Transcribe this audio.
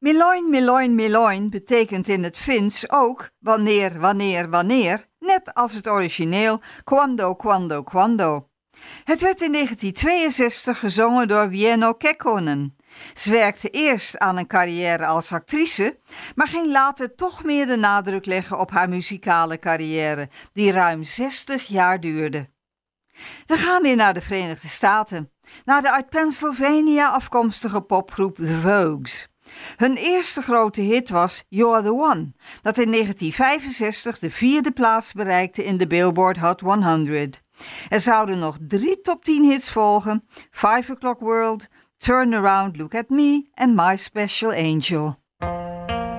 Milloin, milloin, milloin betekent in het Fins ook wanneer, wanneer, wanneer, net als het origineel quando, quando, quando. Het werd in 1962 gezongen door Wäinö Kekkonen. Ze werkte eerst aan een carrière als actrice, maar ging later toch meer de nadruk leggen op haar muzikale carrière, die ruim 60 jaar duurde. We gaan weer naar de Verenigde Staten, naar de uit Pennsylvania afkomstige popgroep The Vogues. Hun eerste grote hit was You're the One, dat in 1965 de 4e plaats bereikte in de Billboard Hot 100. Er zouden nog 3 top 10 hits volgen: 5 O'Clock World, Turn Around, Look at Me en My Special Angel.